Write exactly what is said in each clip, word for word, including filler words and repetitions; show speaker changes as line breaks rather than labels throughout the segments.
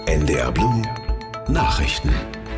N D R Blue Nachrichten.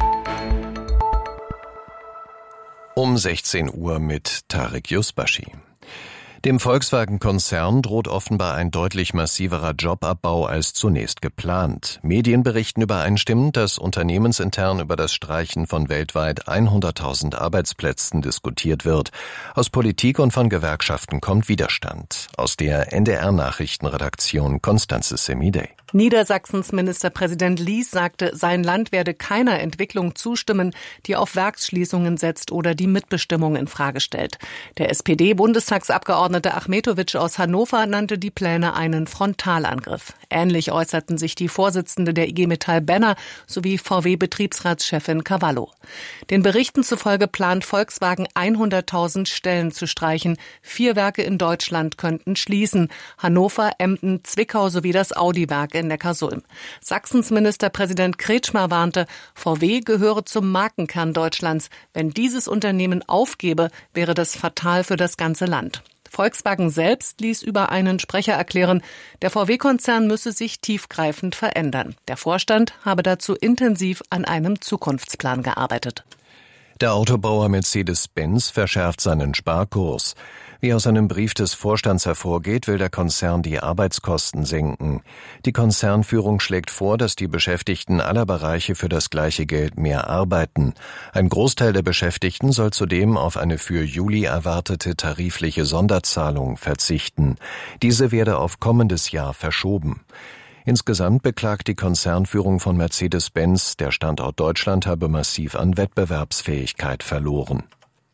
Um sechzehn Uhr mit Tarek Yusbashi. Dem Volkswagen-Konzern droht offenbar ein deutlich massiverer Jobabbau als zunächst geplant. Medien berichten übereinstimmend, dass unternehmensintern über das Streichen von weltweit hunderttausend Arbeitsplätzen diskutiert wird. Aus Politik und von Gewerkschaften kommt Widerstand. Aus der N D R-Nachrichtenredaktion Constanze Semidey.
Niedersachsens Ministerpräsident Lies sagte, sein Land werde keiner Entwicklung zustimmen, die auf Werksschließungen setzt oder die Mitbestimmung in Frage stellt. Der S P D-Bundestagsabgeordnete Achmetowitsch aus Hannover nannte die Pläne einen Frontalangriff. Ähnlich äußerten sich die Vorsitzende der I G Metall Benner sowie V W-Betriebsratschefin Cavallo. Den Berichten zufolge plant Volkswagen hunderttausend Stellen zu streichen. Vier Werke in Deutschland könnten schließen: Hannover, Emden, Zwickau sowie das Audi-Werk in Neckarsulm. Sachsens Ministerpräsident Kretschmer warnte, V W gehöre zum Markenkern Deutschlands. Wenn dieses Unternehmen aufgebe, wäre das fatal für das ganze Land. Volkswagen selbst ließ über einen Sprecher erklären, der V W-Konzern müsse sich tiefgreifend verändern. Der Vorstand habe dazu intensiv an einem Zukunftsplan gearbeitet.
Der Autobauer Mercedes-Benz verschärft seinen Sparkurs. Wie aus einem Brief des Vorstands hervorgeht, will der Konzern die Arbeitskosten senken. Die Konzernführung schlägt vor, dass die Beschäftigten aller Bereiche für das gleiche Geld mehr arbeiten. Ein Großteil der Beschäftigten soll zudem auf eine für Juli erwartete tarifliche Sonderzahlung verzichten. Diese werde auf kommendes Jahr verschoben. Insgesamt beklagt die Konzernführung von Mercedes-Benz, der Standort Deutschland habe massiv an Wettbewerbsfähigkeit verloren.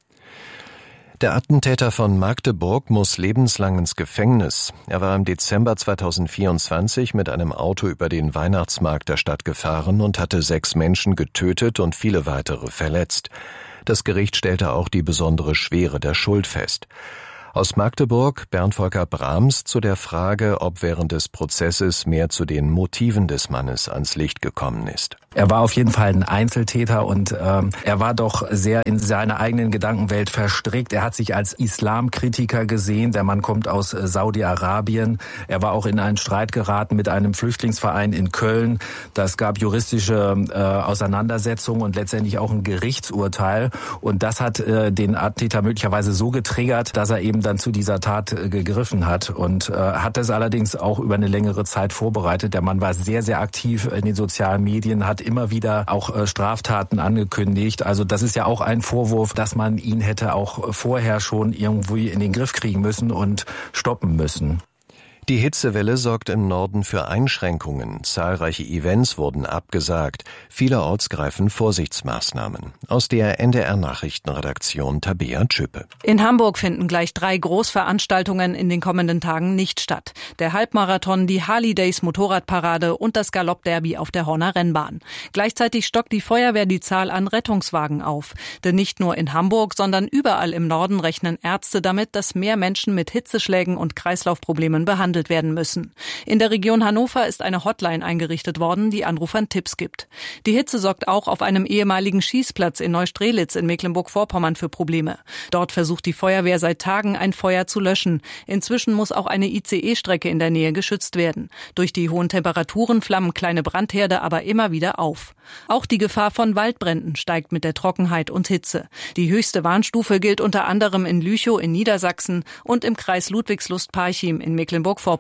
Der Attentäter von Magdeburg muss lebenslang ins Gefängnis. Er war im Dezember zweitausendvierundzwanzig mit einem Auto über den Weihnachtsmarkt der Stadt gefahren und hatte sechs Menschen getötet und viele weitere verletzt. Das Gericht stellte auch die besondere Schwere der Schuld fest. Aus Magdeburg Bernd Volker Brahms zu der Frage, ob während des Prozesses mehr zu den Motiven des Mannes ans Licht gekommen ist.
Er war auf jeden Fall ein Einzeltäter und ähm, er war doch sehr in seiner eigenen Gedankenwelt verstrickt. Er hat sich als Islamkritiker gesehen. Der Mann kommt aus äh, Saudi-Arabien. Er war auch in einen Streit geraten mit einem Flüchtlingsverein in Köln. Das gab juristische äh, Auseinandersetzungen und letztendlich auch ein Gerichtsurteil. Und das hat äh, den Attentäter möglicherweise so getriggert, dass er eben dann zu dieser Tat äh, gegriffen hat und äh, hat es allerdings auch über eine längere Zeit vorbereitet. Der Mann war sehr, sehr aktiv in den sozialen Medien, hat immer wieder auch äh, Straftaten angekündigt. Also das ist ja auch ein Vorwurf, dass man ihn hätte auch vorher schon irgendwie in den Griff kriegen müssen und stoppen müssen.
Die Hitzewelle sorgt im Norden für Einschränkungen. Zahlreiche Events wurden abgesagt. Vielerorts greifen Vorsichtsmaßnahmen. Aus der N D R-Nachrichtenredaktion Tabea Tschöpe.
In Hamburg finden gleich drei Großveranstaltungen in den kommenden Tagen nicht statt. Der Halbmarathon, die Harley Days Motorradparade und das Galoppderby auf der Horner Rennbahn. Gleichzeitig stockt die Feuerwehr die Zahl an Rettungswagen auf. Denn nicht nur in Hamburg, sondern überall im Norden rechnen Ärzte damit, dass mehr Menschen mit Hitzeschlägen und Kreislaufproblemen behandelt werden müssen. In der Region Hannover ist eine Hotline eingerichtet worden, die Anrufern Tipps gibt. Die Hitze sorgt auch auf einem ehemaligen Schießplatz in Neustrelitz in Mecklenburg-Vorpommern für Probleme. Dort versucht die Feuerwehr seit Tagen, ein Feuer zu löschen. Inzwischen muss auch eine I C E-Strecke in der Nähe geschützt werden. Durch die hohen Temperaturen flammen kleine Brandherde aber immer wieder auf. Auch die Gefahr von Waldbränden steigt mit der Trockenheit und Hitze. Die höchste Warnstufe gilt unter anderem in Lüchow in Niedersachsen und im Kreis Ludwigslust-Parchim in Mecklenburg-Vorpommern.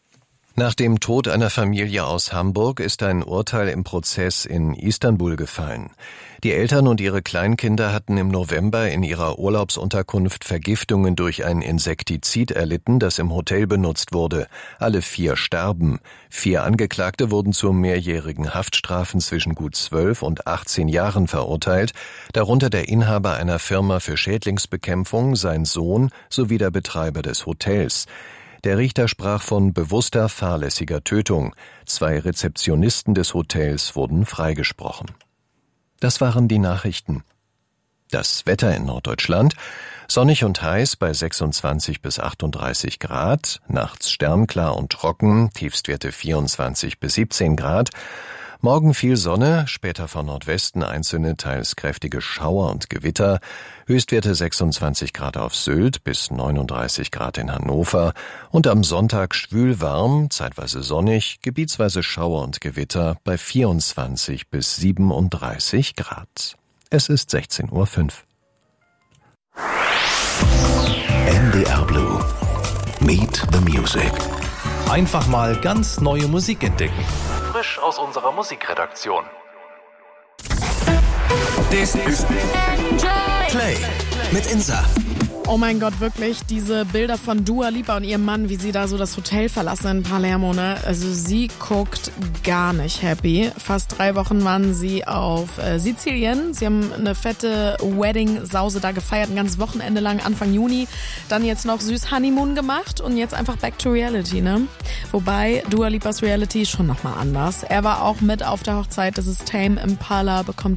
Nach dem Tod einer Familie aus Hamburg ist ein Urteil im Prozess in Istanbul gefallen. Die Eltern und ihre Kleinkinder hatten im November in ihrer Urlaubsunterkunft Vergiftungen durch ein Insektizid erlitten, das im Hotel benutzt wurde. Alle vier starben. Vier Angeklagte wurden zu mehrjährigen Haftstrafen zwischen gut zwölf und achtzehn Jahren verurteilt, darunter der Inhaber einer Firma für Schädlingsbekämpfung, sein Sohn sowie der Betreiber des Hotels. Der Richter sprach von bewusster fahrlässiger Tötung. Zwei Rezeptionisten des Hotels wurden freigesprochen. Das waren die Nachrichten. Das Wetter in Norddeutschland: sonnig und heiß bei sechsundzwanzig bis achtunddreißig Grad, nachts sternklar und trocken, Tiefstwerte vierundzwanzig bis siebzehn Grad. Morgen viel Sonne, später von Nordwesten einzelne teils kräftige Schauer und Gewitter, Höchstwerte sechsundzwanzig Grad auf Sylt bis neununddreißig Grad in Hannover und am Sonntag schwül warm, zeitweise sonnig, gebietsweise Schauer und Gewitter bei vierundzwanzig bis siebenunddreißig Grad. Es ist sechzehn Uhr fünf.
N D R Blue. Meet the Music.
Einfach mal ganz neue Musik entdecken. Frisch aus unserer Musikredaktion.
This is Play mit Insa.
Oh mein Gott, wirklich, diese Bilder von Dua Lipa und ihrem Mann, wie sie da so das Hotel verlassen in Palermo, ne? Also sie guckt gar nicht happy. Fast drei Wochen waren sie auf äh, Sizilien. Sie haben eine fette Wedding-Sause da gefeiert, ein ganzes Wochenende lang, Anfang Juni. Dann jetzt noch süß Honeymoon gemacht und jetzt einfach back to reality, ne? Wobei Dua Lipas Reality ist schon nochmal anders. Er war auch mit auf der Hochzeit, das ist Tame Impala, bekommt